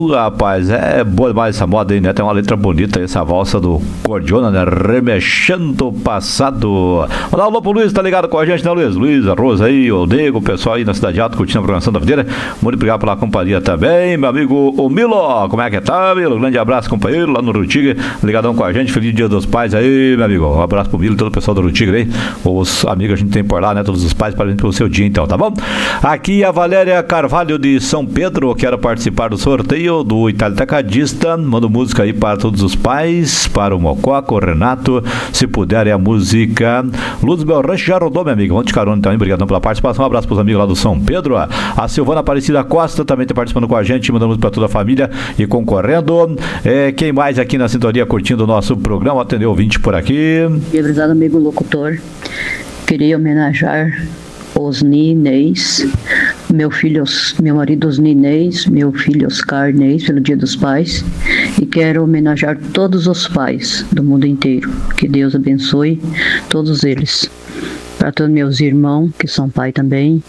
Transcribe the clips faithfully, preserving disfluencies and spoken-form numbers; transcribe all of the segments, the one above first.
Rapaz, é boa demais essa moda aí, né? Tem uma letra bonita aí, essa valsa do Cordiona, né? Remexendo o passado. Olá, o Lopo Luiz, tá ligado com a gente, né, Luiz? Luiz, a Rosa aí, o Nego, o pessoal aí na Cidade Alta, curtindo a programação da videira. Muito obrigado pela companhia também, meu amigo o Milo, como é que tá, Milo? Grande abraço, companheiro, lá no Rutiga, ligadão com a gente, feliz dia dos pais aí, meu amigo. Um abraço pro Milo e todo o pessoal do Rutiga aí, os amigos que a gente tem por lá, né? Todos os pais, parabéns pelo seu dia, então, tá bom? Aqui a Valéria Carvalho de São Pedro, quero participar do sorteio do Itália Tacadista, mando música aí para todos os pais, para o Mococa, o Renato, se puder é a música Luz do Meu Rancho, já rodou, meu amigo, vamos de carona também, obrigadão pela participação, um abraço para os amigos lá do São Pedro, a Silvana Aparecida Costa também está participando com a gente, mandando música para toda a família e concorrendo, é, quem mais aqui na sintonia curtindo o nosso programa, atendeu o ouvinte por aqui. Obrigado, amigo locutor, queria homenagear Osni Inês, meu filho, meu marido Osni Inês, meu filho Oscar Inês, pelo Dia dos Pais, e quero homenagear todos os pais do mundo inteiro. Que Deus abençoe todos eles. Para todos meus irmãos, que são pai também,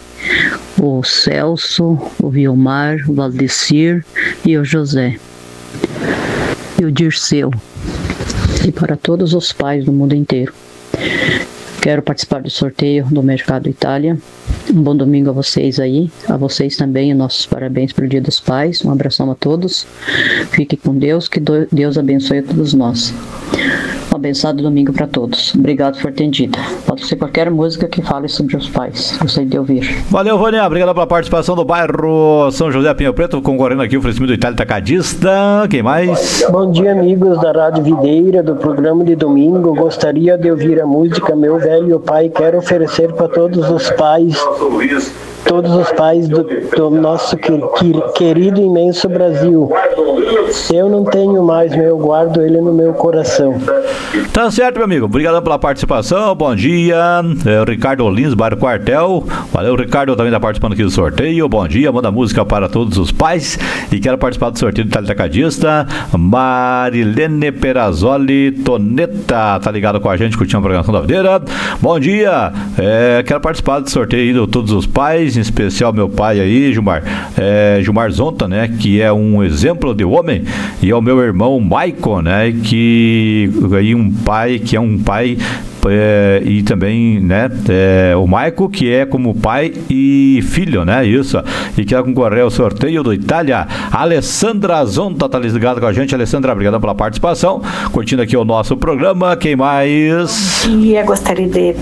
o Celso, o Vilmar, o Valdecir e o José, e o Dirceu, e para todos os pais do mundo inteiro. Quero participar do sorteio do Mercado Itália. Um bom domingo a vocês aí, a vocês também, nossos parabéns pelo Dia dos Pais. Um abração a todos. Fique com Deus, que Deus abençoe a todos nós. Um abençoado domingo para todos. Obrigado por ter atendido. Pode ser qualquer música que fale sobre os pais. Gostei de ouvir. Valeu, Vânia. Obrigado pela participação do bairro São José Pinho Preto, concorrendo aqui o oferecimento do Itália Tacadista. Quem mais? Bom dia, amigos da Rádio Videira, do programa de domingo. Gostaria de ouvir a música Meu Velho Pai. Quero oferecer para todos os pais, todos os pais do, do nosso que, que, querido e imenso Brasil. Eu não tenho mais, mas eu guardo ele no meu coração. Tá certo, meu amigo. Obrigado pela participação. Bom dia. É o Ricardo Lins, bairro Quartel. Valeu, Ricardo, também está participando aqui do sorteio. Bom dia. Manda música para todos os pais. E quero participar do sorteio do Itália Tacadista. Marilene Perazzoli Toneta. Tá ligado com a gente, curtindo a programação da videira. Bom dia. É, quero participar do sorteio de todos os pais, em especial meu pai aí, Gilmar. É, Gilmar Zonta, né? Que é um exemplo de homem. E é o meu irmão Maicon, né? Que aí um pai, que é um pai é, e também, né, é, o Maico, que é como pai e filho, né, isso, e quer concorrer ao sorteio do Itália. Alessandra Zonta tá ligada com a gente. Alessandra, obrigado pela participação, curtindo aqui o nosso programa. Quem mais? Bom dia, gostaria de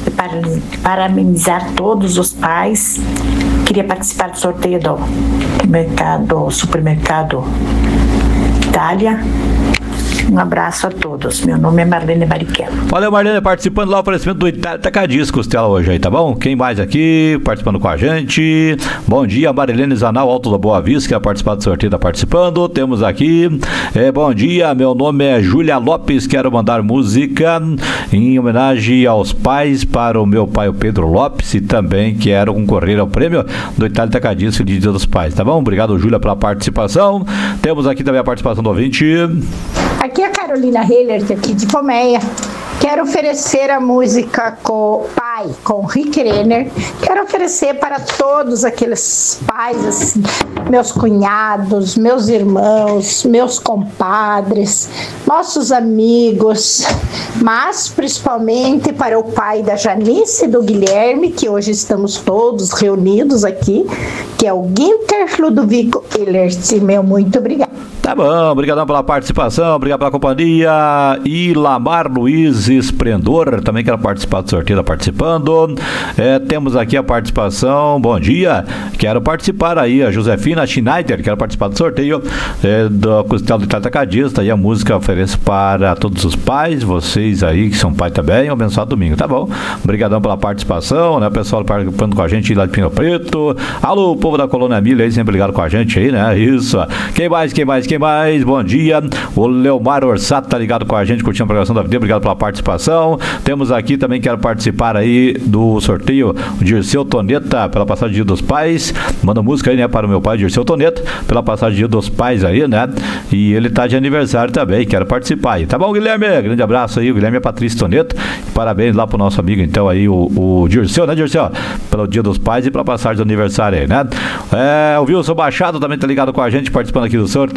parabenizar todos os pais. Queria participar do sorteio do mercado, supermercado Itália. Um abraço a todos. Meu nome é Marlene Barrichello. Valeu, Marlene, participando lá do oferecimento do Itália Tacadista Costela hoje aí, tá bom? Quem mais aqui participando com a gente? Bom dia, Marilene Zanal, Alto da Boa Vista, que vai participar do sorteio, tá participando. Temos aqui, é, bom dia, meu nome é Júlia Lopes, quero mandar música em homenagem aos pais para o meu pai, o Pedro Lopes, e também quero concorrer ao prêmio do Itália Tacadista Feliz Dia dos Pais, tá bom? Obrigado, Júlia, pela participação. Temos aqui também a participação do ouvinte. Aqui é a Carolina Heller, aqui de Pomeia. Quero oferecer a música com Pai, com Rick Renner. Quero oferecer para todos aqueles pais, assim, meus cunhados, meus irmãos, meus compadres, nossos amigos, mas principalmente para o pai da Janice e do Guilherme, que hoje estamos todos reunidos aqui, que é o Ginter Ludovico Ehlert. Meu muito obrigado. Tá bom, obrigadão pela participação, obrigado pela companhia. E Lamar Luiz Esplendor, também quero participar do sorteio, tá participando. É, temos aqui a participação, bom dia, quero participar aí, a Josefina Schneider, quero participar do sorteio é, do Costela do Itália Tacadista, e a música ofereço para todos os pais, vocês aí que são pai também, um abençoado domingo, tá bom? Obrigadão pela participação, né, pessoal participando com a gente lá de Pinho Preto. Alô, povo da Colônia Milha aí, sempre ligado com a gente aí, né, isso. Quem mais, quem mais, quem quem mais? Bom dia. O Leomar Orsato tá ligado com a gente, curtindo a programação da vida. Obrigado pela participação. Temos aqui também, quero participar aí do sorteio, o Dirceu Toneta, pela passagem de Dia dos Pais. Manda música aí, né, para o meu pai, Dirceu Toneta, pela passagem de Dia dos Pais aí, né? E ele tá de aniversário também, quero participar aí. Tá bom, Guilherme? Grande abraço aí, o Guilherme é Patrícia Toneta. Parabéns lá pro nosso amigo, então, aí, o, o Dirceu, né, Dirceu? Pelo Dia dos Pais e pela passagem do aniversário aí, né? É, o Wilson Machado também tá ligado com a gente, participando aqui do sorteio.